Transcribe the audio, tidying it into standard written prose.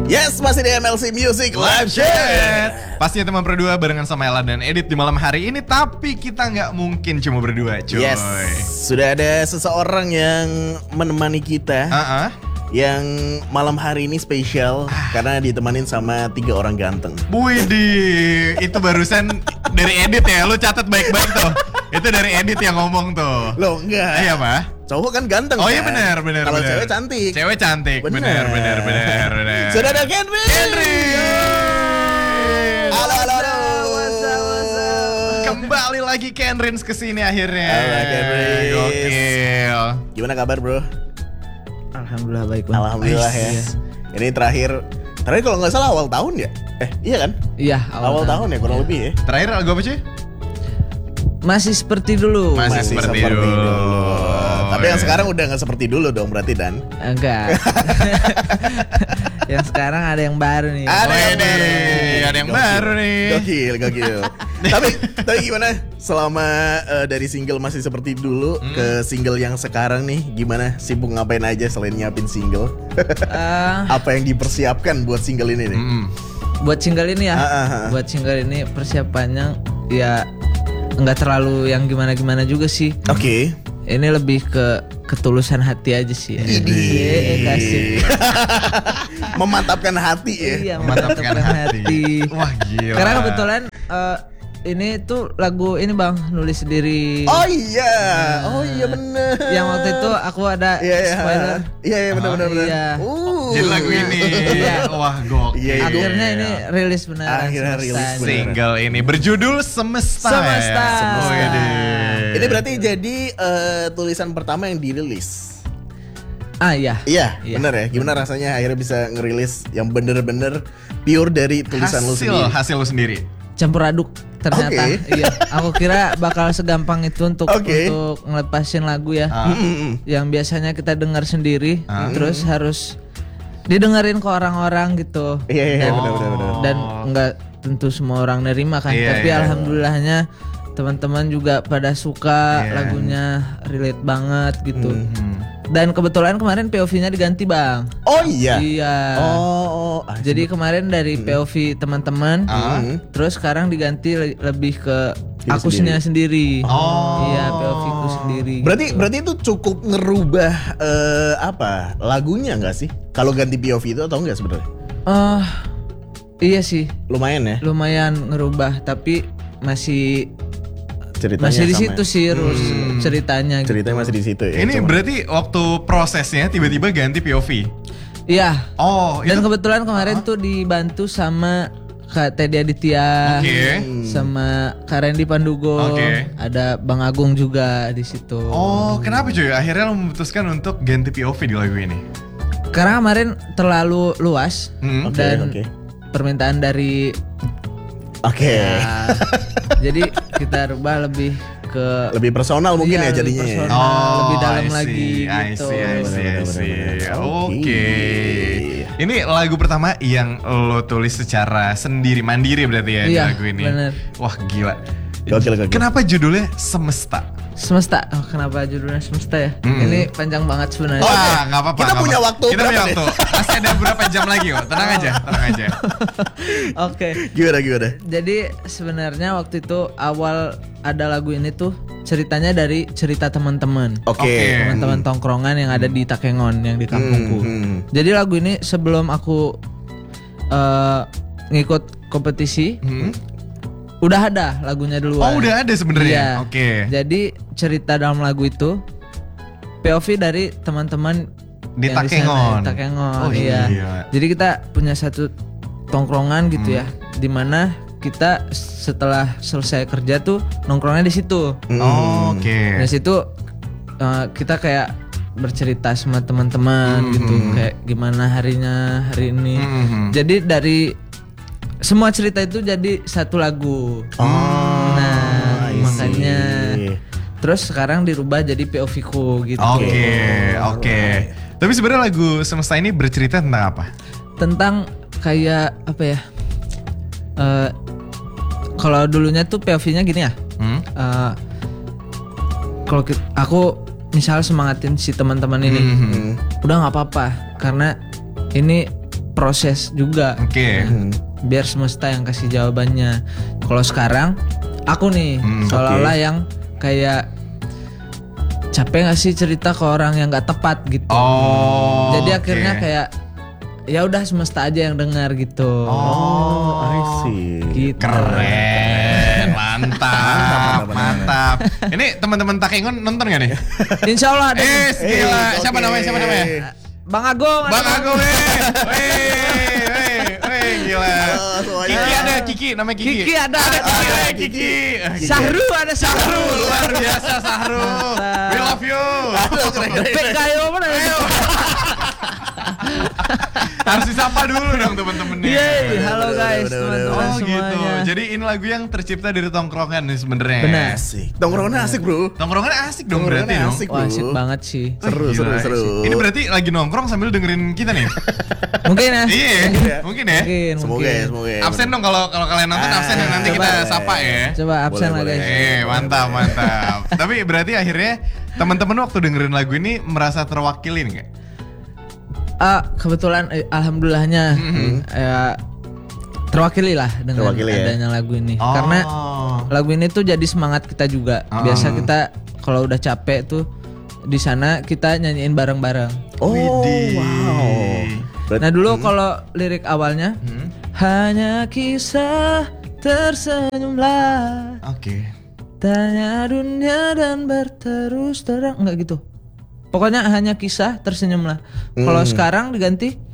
Yes, masih di MLC Music Live Chat. Pastinya teman berdua barengan sama Ella dan Edit di malam hari ini. Tapi kita nggak mungkin cuma berdua, cuy. Yes, sudah ada seseorang yang menemani kita. Yang malam hari ini spesial karena ditemanin sama 3 orang ganteng. Widih, itu barusan dari Edit ya, lu catat baik-baik tuh. Itu dari Edit yang ngomong tuh. Loh enggak. Iya Pak. Cowok kan ganteng. Oh iya kan? benar. Kalau cewek cantik. Cewek cantik. Benar. Sudah ada Kenrin. Halo. Kembali lagi Kenrin kesini akhirnya. Halo Kenrin. Gokil. Gimana kabar bro? Alhamdulillah baik bang. Alhamdulillah ya. Ini terakhir kalau nggak salah awal tahun ya? Iya kan? Iya awal tahun ya kurang lebih ya. Terakhir lagu apa sih? Masih seperti dulu. Masih seperti dulu. Tapi yang sekarang udah nggak seperti dulu dong berarti Dan? Enggak. Yang sekarang ada yang baru nih. Ada yang baru nih. Gokil. tapi gimana selama dari single Masih Seperti Dulu ke single yang sekarang nih, gimana? Sibuk ngapain aja selain nyiapin single? Apa yang dipersiapkan buat single ini nih? Buat single ini ya. Buat single ini persiapannya ya nggak terlalu yang gimana-gimana juga sih. Oke. Ini lebih ke ketulusan hati aja sih. Kasih. Memantapkan hati ya. Iya, memantapkan hati. Wah gila. Karena kebetulan ini tuh lagu ini bang nulis sendiri. Oh iya bener. Yang waktu itu aku ada spoiler. Iya bener. Iya. Jadi lagu ini. Wah gokil. Akhirnya ini rilis benar. Akhirnya rilis bener. Single ini berjudul Semesta. Ini berarti jadi tulisan pertama yang dirilis. Iya, bener ya. Gimana rasanya akhirnya bisa ngerilis yang bener-bener pure dari tulisan lu sendiri? Hasil lu sendiri. Campur aduk ternyata. Iya, aku kira bakal segampang itu untuk ngelepasin lagu ya. Yang biasanya kita dengar sendiri, terus harus didengerin ke orang-orang gitu. Iya, benar. Dan nggak tentu semua orang nerima kan. Tapi alhamdulillahnya teman-teman juga pada suka lagunya, relate banget gitu. Dan kebetulan kemarin POV-nya diganti bang. Oh iya. Iya. Jadi kemarin dari POV teman-teman, terus sekarang diganti lebih ke akusnya sendiri. Iya, POV-ku sendiri. Berarti itu cukup ngerubah lagunya nggak sih? Kalau ganti POV itu atau enggak sebenarnya? Iya sih. Lumayan ya. Lumayan ngerubah, tapi masih ceritanya di situ sih ceritanya. Ceritanya masih di situ ya. Ini berarti waktu prosesnya tiba-tiba ganti POV. Iya. Dan itu kebetulan kemarin tuh dibantu sama Kak Teddy Aditya, sama Kak Randy Pandugo, ada Bang Agung juga di situ. Kenapa cuy? Akhirnya lo memutuskan untuk ganti POV di lagu ini? Karena kemarin terlalu luas dan permintaan dari jadi kita rubah lebih personal mungkin ya jadinya. Lebih dalam lagi gitu. I see. Oke. Ini lagu pertama yang lo tulis secara mandiri berarti ya di lagu ini. Bener. Wah gila. Gokil. Kenapa judulnya Semesta? Kenapa judulnya Semesta ya? Ini panjang banget sebenarnya. Nggak apa-apa. Kita punya waktu. Masih ada beberapa jam lagi kok. Tenang aja. Oke. Gimana? Jadi sebenarnya waktu itu awal ada lagu ini tuh ceritanya dari cerita teman-teman. Teman-teman tongkrongan yang ada di Takengon yang di kampungku. Jadi lagu ini sebelum aku ngikut kompetisi. Udah ada lagunya duluan. Udah ada sebenarnya. Iya. Jadi cerita dalam lagu itu POV dari teman-teman di Takengon. Iya. Jadi kita punya satu tongkrongan gitu ya, dimana kita setelah selesai kerja tuh nongkrongnya di situ. Di situ kita kayak bercerita sama teman-teman gitu, kayak gimana harinya hari ini. Jadi dari semua cerita itu jadi satu lagu. Makanya terus sekarang dirubah jadi POV-ku gitu. Oke. Tapi sebenarnya lagu Semesta ini bercerita tentang apa? Tentang kayak apa ya? Kalau dulunya tuh POV-nya gini ya. Kalau aku misal semangatin si teman-teman ini, udah nggak apa-apa karena ini proses juga. Oke. Biar semesta yang kasih jawabannya. Kalau sekarang aku nih seolah-olah yang kayak capek gak sih cerita ke orang yang gak tepat gitu. Jadi akhirnya kayak ya udah semesta aja yang dengar gitu. I see. Gitu. Keren, mantap. Ini teman-teman Takengon nonton gak nih? Insya Allah ada. Gila. Siapa namanya? Bang Agung. Gila. Kiki ada, namanya Kiki. Kiki ada. Kiki. Sahru ada Sahru. Luar biasa Sahru. We love you. Kayo mana? Harus disapa dulu dong temen-temennya. Halo guys, teman-teman semuanya. Gitu. Jadi ini lagu yang tercipta dari tongkrongan nih sebenarnya. Benar. Asik. Tongkrongannya asik, Bro. Tongkrongannya asik dong berarti dong. Wah, asik banget sih. Seru. Ini berarti lagi nongkrong sambil dengerin kita nih. Mungkin ya. Iya, mungkin ya. Semoga. Absen dong kalau kalian nonton absen ya, nanti kita sapa ya. Coba absen lah guys. Mantap. Tapi berarti akhirnya teman-teman waktu dengerin lagu ini merasa terwakili nggak? Kebetulan alhamdulillahnya terwakili lah dengan adanya lagu ini. Karena lagu ini tuh jadi semangat kita juga. Biasa kita kalau udah capek tuh di sana kita nyanyiin bareng-bareng. Wow. Nah dulu kalau lirik awalnya hanya kisah tersenyumlah. Tanya dunia dan berterus terang, enggak gitu. Pokoknya hanya kisah tersenyumlah. Kalau sekarang diganti